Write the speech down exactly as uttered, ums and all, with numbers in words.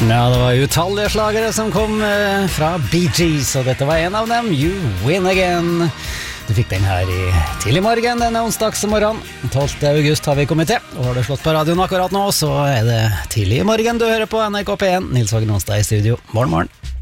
Ja, det var utallige slagere som kom eh, fra Bee Gees, og dette var en av dem, You Win Again. Du fikk den her i tidlig morgen, denne onsdagsmorgen. tolvte august har vi kommet til, og har du slått på radioen akkurat nå, så er det tidlig i morgen du hører på N R K P en. Nils Hågen Onsdag i studio. Morgen, morgen.